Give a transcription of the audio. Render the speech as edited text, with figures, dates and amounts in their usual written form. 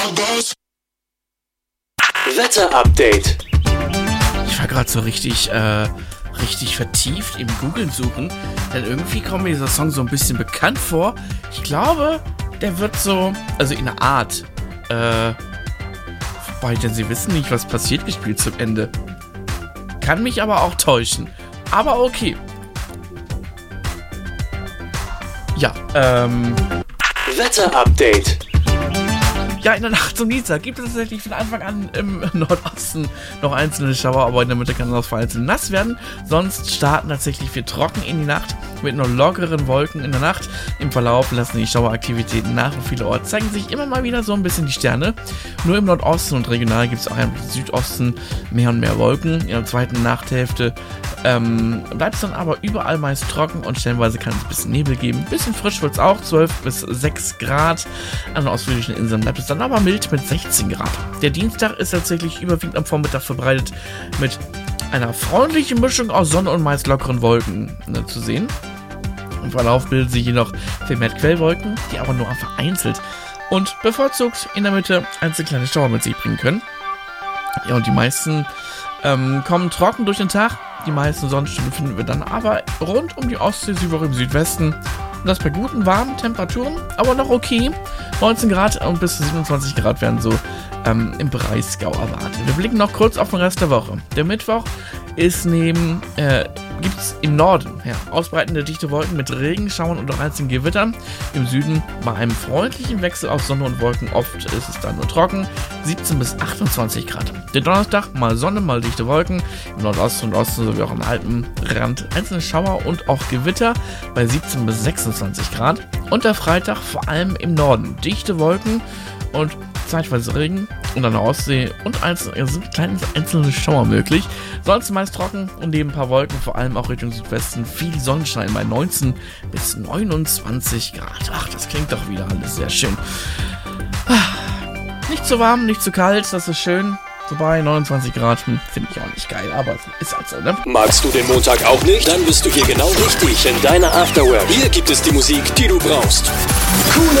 Wetter-Update. Ich war gerade so richtig vertieft im Googlen suchen, denn irgendwie kommt mir dieser Song so ein bisschen bekannt vor. Ich glaube, der wird so, also in einer Art, wobei, denn sie wissen nicht, was passiert, gespielt zum Ende. Kann mich aber auch täuschen. Aber okay. Ja, Wetter-Update. Ja, in der Nacht zum Dienstag gibt es tatsächlich von Anfang an im Nordosten noch einzelne Schauer, aber in der Mitte kann das vereinzelt nass werden. Sonst starten tatsächlich wir trocken in die Nacht mit nur lockeren Wolken in der Nacht. Im Verlauf lassen die Schaueraktivitäten nach und vielerorts zeigen sich immer mal wieder so ein bisschen die Sterne. Nur im Nordosten und regional gibt es auch im Südosten mehr und mehr Wolken. In der zweiten Nachthälfte bleibt es dann aber überall meist trocken und stellenweise kann es ein bisschen Nebel geben. Ein bisschen frisch wird es auch, 12 bis 6 Grad. An den ausführlichen Inseln bleibt es dann aber mild mit 16 Grad. Der Dienstag ist tatsächlich überwiegend am Vormittag verbreitet mit einer freundlichen Mischung aus Sonne und meist lockeren Wolken zu sehen. Im Verlauf bilden sich jedoch vermehrt Quellwolken, die aber nur vereinzelt und bevorzugt in der Mitte einzelne kleine Schauer mit sich bringen können. Ja, und die meisten kommen trocken durch den Tag. Die meisten Sonnenstunden finden wir dann aber rund um die Ostsee, sowie im Südwesten. Und das bei guten, warmen Temperaturen, aber noch okay. 19 Grad und bis zu 27 Grad werden so im Breisgau erwartet. Wir blicken noch kurz auf den Rest der Woche. Der Mittwoch ist gibt's im Norden ausbreitende dichte Wolken mit Regenschauern und auch einzelnen Gewittern. Im Süden bei einem freundlichen Wechsel aus Sonne und Wolken, oft ist es dann nur trocken, 17 bis 28 Grad. Der Donnerstag mal Sonne, mal dichte Wolken, im Nordosten und Osten sowie auch am Alpenrand einzelne Schauer und auch Gewitter bei 17 bis 26 Grad. Und der Freitag vor allem im Norden dichte Wolken und zeitweise Regen und an der Ostsee und sind kleine einzelne Schauer möglich. Sonst meist trocken und neben ein paar Wolken, vor allem auch Richtung Südwesten, viel Sonnenschein bei 19 bis 29 Grad. Ach, das klingt doch wieder alles sehr schön. Nicht zu warm, nicht zu kalt, das ist schön. Wobei 29 Grad finde ich auch nicht geil, aber ist halt so, ne? Magst du den Montag auch nicht? Dann bist du hier genau richtig in deiner Afterwork. Hier gibt es die Musik, die du brauchst. Coole